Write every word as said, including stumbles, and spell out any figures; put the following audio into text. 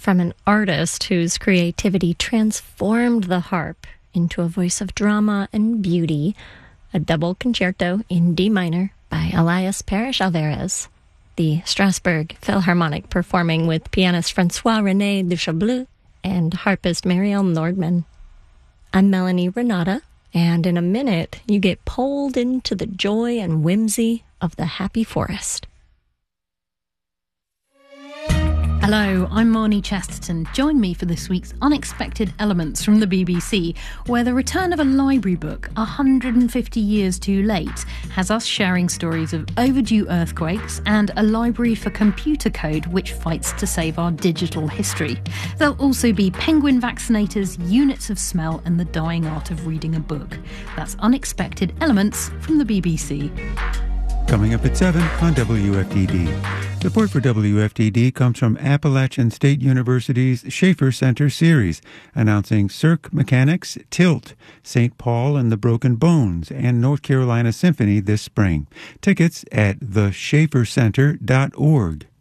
from an artist whose creativity transformed the harp into a voice of drama and beauty, a double concerto in D minor by Elias Parrish Alvarez, the Strasbourg Philharmonic performing with pianist Francois-René Duchableux and harpist Marielle Nordman. I'm Melanie Renata, and in a minute you get pulled into the joy and whimsy of the happy forest. Hello, I'm Marnie Chesterton. Join me for this week's Unexpected Elements from the B B C, where the return of a library book, one hundred fifty years too late, has us sharing stories of overdue earthquakes and a library for computer code which fights to save our digital history. There'll also be penguin vaccinators, units of smell and the dying art of reading a book. That's Unexpected Elements from the B B C. Coming up at seven on W F D D. Support for W F D D comes from Appalachian State University's Schaefer Center series, announcing Cirque Mechanics, Tilt, Saint Paul and the Broken Bones, and North Carolina Symphony this spring. Tickets at the schaefer center dot org.